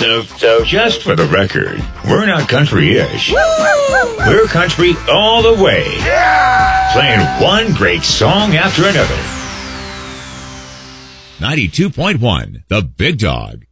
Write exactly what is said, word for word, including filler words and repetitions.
So, so, just for the record, we're not country-ish. We're country all the way. Yeah! Playing one great song after another. ninety-two point one, The Big Dog.